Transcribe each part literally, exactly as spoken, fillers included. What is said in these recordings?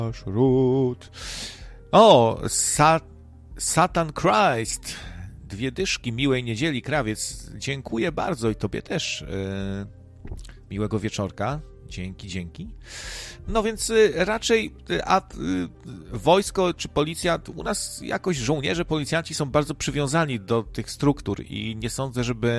Ród. O, Sa- Satan Christ. Dwie dyszki miłej niedzieli, krawiec. Dziękuję bardzo i tobie też. Yy, miłego wieczorka. Dzięki, dzięki. No więc y, raczej y, a, y, wojsko czy policja, u nas jakoś żołnierze, policjanci są bardzo przywiązani do tych struktur i nie sądzę, żeby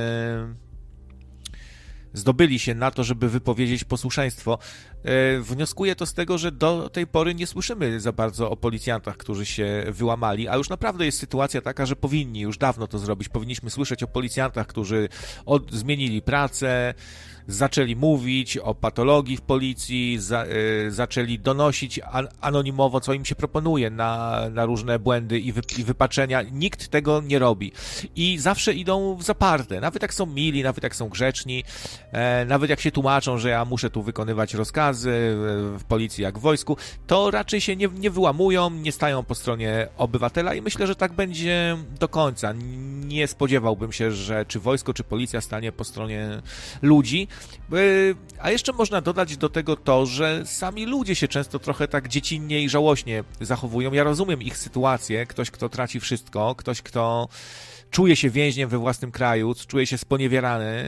zdobyli się na to, żeby wypowiedzieć posłuszeństwo. Y, wnioskuję to z tego, że do tej pory nie słyszymy za bardzo o policjantach, którzy się wyłamali, a już naprawdę jest sytuacja taka, że powinni już dawno to zrobić. Powinniśmy słyszeć o policjantach, którzy od, zmienili pracę, zaczęli mówić o patologii w policji, za, y, zaczęli donosić an, anonimowo, co im się proponuje na, na różne błędy i, wy, i wypaczenia. Nikt tego nie robi. I zawsze idą w zaparte. Nawet jak są mili, nawet jak są grzeczni, e, nawet jak się tłumaczą, że ja muszę tu wykonywać rozkazy w policji jak w wojsku, to raczej się nie, nie wyłamują, nie stają po stronie obywatela i myślę, że tak będzie do końca. Nie spodziewałbym się, że czy wojsko, czy policja stanie po stronie ludzi. A jeszcze można dodać do tego to, że sami ludzie się często trochę tak dziecinnie i żałośnie zachowują. Ja rozumiem ich sytuację. Ktoś, kto traci wszystko, ktoś, kto czuje się więźniem we własnym kraju, czuje się sponiewierany,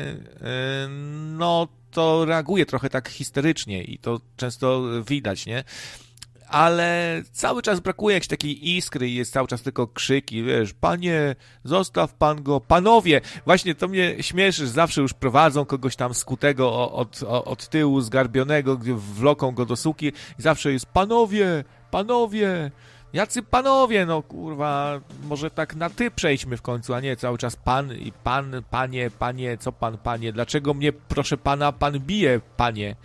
no to reaguje trochę tak histerycznie i to często widać, nie? Ale cały czas brakuje jakiejś takiej iskry i jest cały czas tylko krzyki, wiesz, panie, zostaw pan go, panowie, właśnie to mnie śmieszy, że zawsze już prowadzą kogoś tam skutego od, od, od tyłu, zgarbionego, gdzie wloką go do suki i zawsze jest panowie, panowie, jacy panowie, no kurwa, może tak na ty przejdźmy w końcu, a nie cały czas pan i pan, panie, panie, co pan, panie, dlaczego mnie, proszę pana, pan bije, panie?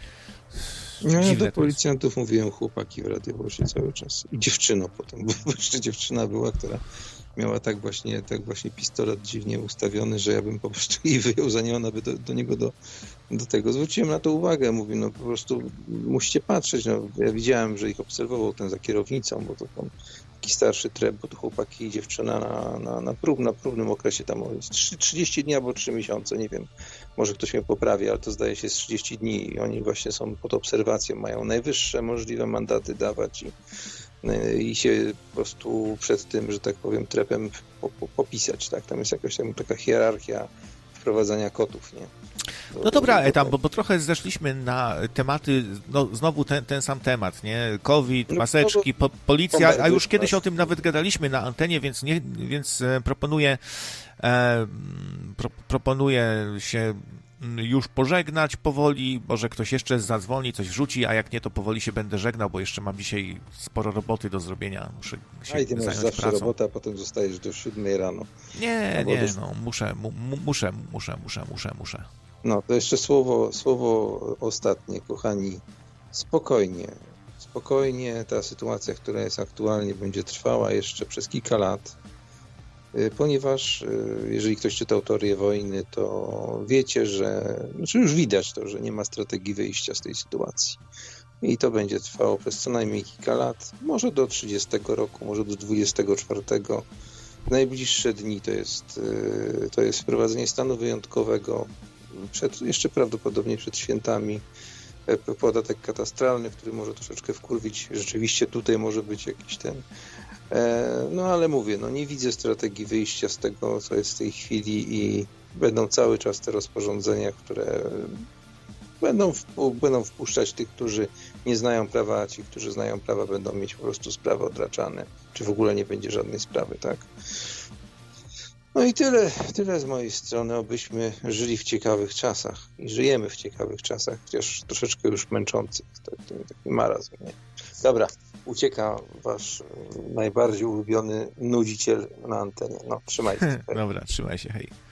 No ja do policjantów mówiłem chłopaki w radiowozie cały czas. I dziewczyno potem, bo jeszcze dziewczyna była, która miała tak właśnie, tak właśnie pistolet dziwnie ustawiony, że ja bym po prostu jej wyjął, zanim ona by do, do niego do, do tego. Zwróciłem na to uwagę, mówię, no po prostu musicie patrzeć, no ja widziałem, że ich obserwował ten za kierownicą, bo to tam taki starszy trep, bo to chłopaki i dziewczyna na, na, na, prób, na próbnym okresie tam trzydzieści dni albo trzy miesiące, nie wiem, może ktoś mnie poprawi, ale to zdaje się z trzydzieści dni i oni właśnie są pod obserwacją, mają najwyższe możliwe mandaty dawać i, i się po prostu przed tym, że tak powiem, trepem po, po, popisać, tak? Tam jest jakaś tam taka hierarchia wprowadzania kotów, nie? To, no dobra, Etam, bo, bo trochę zeszliśmy na tematy, no znowu ten, ten sam temat, nie? COVID, maseczki, po, policja, a już kiedyś o tym nawet gadaliśmy na antenie, więc, nie, więc proponuję, e, pro, proponuję się już pożegnać powoli, może ktoś jeszcze zadzwoni, coś rzuci, a jak nie, to powoli się będę żegnał, bo jeszcze mam dzisiaj sporo roboty do zrobienia. Muszę się a i ty masz zająć zawsze pracą. robotę, a potem zostajesz do siódmej rano. Nie, nie, do... no muszę, mu, muszę, muszę, muszę, muszę, muszę. No, to jeszcze słowo, słowo ostatnie, kochani. Spokojnie, spokojnie. Ta sytuacja, która jest aktualnie, będzie trwała jeszcze przez kilka lat, ponieważ jeżeli ktoś czytał teorię wojny, to wiecie, że, znaczy już widać to, że nie ma strategii wyjścia z tej sytuacji. I to będzie trwało przez co najmniej kilka lat, może do trzydziestego roku, może do dwudziestego czwartego. Najbliższe dni to jest, to jest wprowadzenie stanu wyjątkowego, przed, jeszcze prawdopodobnie przed świętami, podatek katastralny, który może troszeczkę wkurwić. Rzeczywiście tutaj może być jakiś ten... No ale mówię, no nie widzę strategii wyjścia z tego, co jest w tej chwili i będą cały czas te rozporządzenia, które będą, będą wpuszczać tych, którzy nie znają prawa, a ci, którzy znają prawa, będą mieć po prostu sprawy odraczane, czy w ogóle nie będzie żadnej sprawy, tak? No i tyle, tyle z mojej strony, obyśmy żyli w ciekawych czasach i żyjemy w ciekawych czasach, chociaż troszeczkę już męczących, taki, taki marazm, nie? Dobra, ucieka wasz najbardziej ulubiony nudziciel na antenie. No, trzymajcie się. Dobra, trzymaj się, hej.